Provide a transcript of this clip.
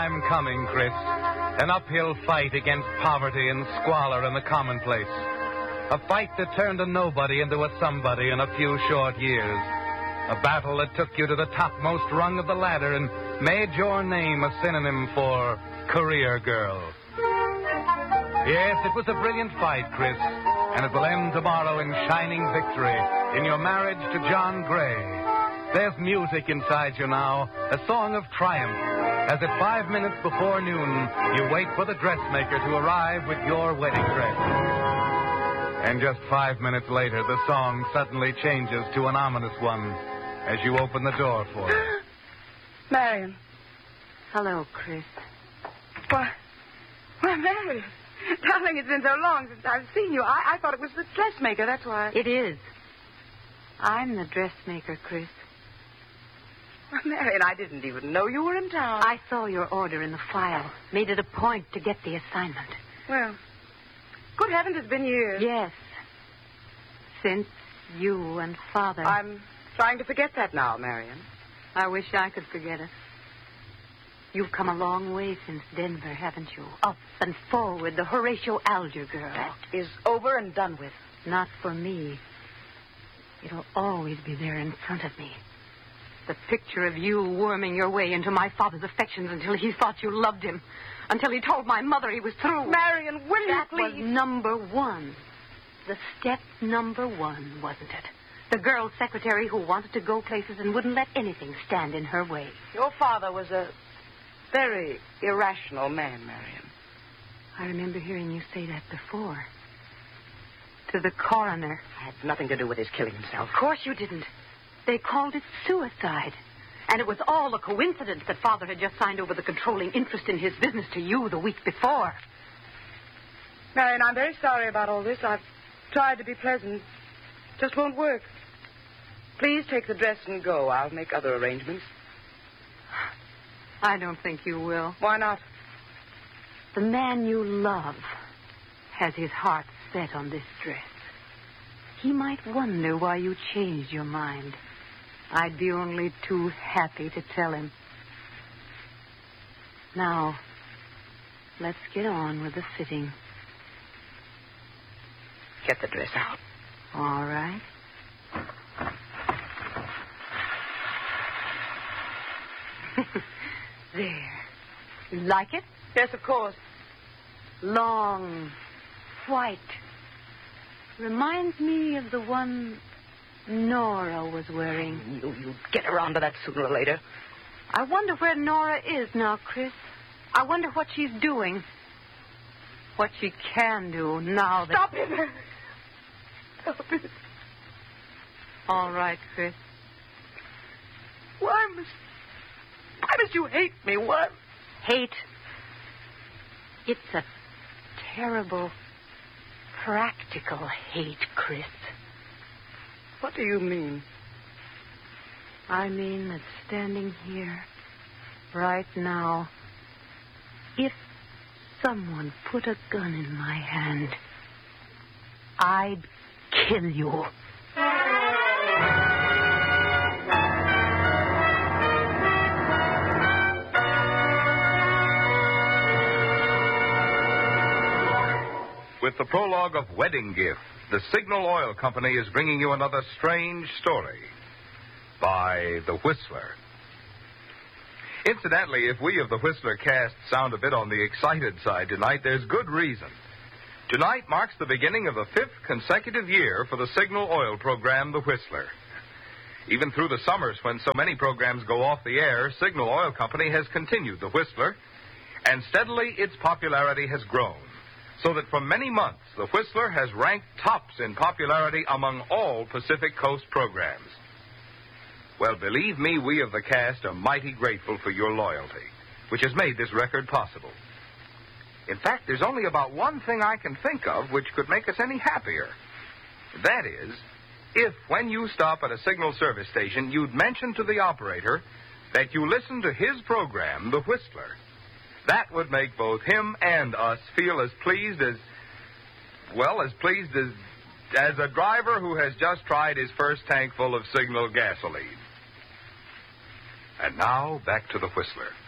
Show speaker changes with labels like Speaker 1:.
Speaker 1: I'm coming, Chris. An uphill fight against poverty and squalor and the commonplace. A fight that turned a nobody into a somebody in a few short years. A battle that took you to the topmost rung of the ladder and made your name a synonym for career girl. Yes, it was a brilliant fight, Chris, and it will end tomorrow in shining victory in your marriage to John Gray. There's music inside you now, a song of triumph, as at 5 minutes before noon, you wait for the dressmaker to arrive with your wedding dress. And just 5 minutes later, the song suddenly changes to an ominous one as you open the door for her.
Speaker 2: Marion.
Speaker 3: Hello, Chris.
Speaker 2: Why, Marion. Darling, it's been so long since I've seen you. I thought it was the dressmaker, that's why.
Speaker 3: It is. I'm the dressmaker, Chris.
Speaker 2: Well, Marion, I didn't even know you were in town.
Speaker 3: I saw your order in the file. Made it a point to get the assignment.
Speaker 2: Well, good heavens, it's been years.
Speaker 3: Yes. Since you and Father...
Speaker 2: I'm trying to forget that now, Marion.
Speaker 3: I wish I could forget it. You've come a long way since Denver, haven't you? Up and forward, the Horatio Alger girl.
Speaker 2: That is over and done with.
Speaker 3: Not for me. It'll always be there in front of me. The picture of you worming your way into my father's affections until he thought you loved him. Until he told my mother he was through.
Speaker 2: Marion, will you please?
Speaker 3: That was number one. The step number one, wasn't it? The girl secretary who wanted to go places and wouldn't let anything stand in her way.
Speaker 2: Your father was a very irrational man, Marion.
Speaker 3: I remember hearing you say that before. To the coroner.
Speaker 2: I had nothing to do with his killing himself.
Speaker 3: Of course you didn't. They called it suicide. And it was all a coincidence that Father had just signed over the controlling interest in his business to you the week before.
Speaker 2: Marion, I'm very sorry about all this. I've tried to be pleasant. Just won't work. Please take the dress and go. I'll make other arrangements.
Speaker 3: I don't think you will.
Speaker 2: Why not?
Speaker 3: The man you love has his heart set on this dress. He might wonder why you changed your mind. I'd be only too happy to tell him. Now, let's get on with the fitting.
Speaker 2: Get the dress out.
Speaker 3: All right. There. You like it?
Speaker 2: Yes, of course.
Speaker 3: Long, white. Reminds me of the one Nora was wearing.
Speaker 2: You get around to that sooner or later.
Speaker 3: I wonder where Nora is now, Chris. I wonder what she's doing. What she can do now that...
Speaker 2: Stop it! Stop it.
Speaker 3: All right, Chris.
Speaker 2: Why must you hate me? Why?
Speaker 3: Hate? It's a terrible, practical hate, Chris.
Speaker 2: What do you mean?
Speaker 3: I mean that standing here, right now, if someone put a gun in my hand, I'd kill you.
Speaker 1: With the prologue of Wedding Gift, the Signal Oil Company is bringing you another strange story by The Whistler. Incidentally, if we of the Whistler cast sound a bit on the excited side tonight, there's good reason. Tonight marks the beginning of the 5th consecutive year for the Signal Oil program, The Whistler. Even through the summers when so many programs go off the air, Signal Oil Company has continued The Whistler, and steadily its popularity has grown, so that for many months, The Whistler has ranked tops in popularity among all Pacific Coast programs. Well, believe me, we of the cast are mighty grateful for your loyalty, which has made this record possible. In fact, there's only about one thing I can think of which could make us any happier. That is, if when you stop at a signal service station, you'd mention to the operator that you listen to his program, The Whistler. That would make both him and us feel as pleased as a driver who has just tried his first tank full of Signal gasoline. And now, back to The Whistler.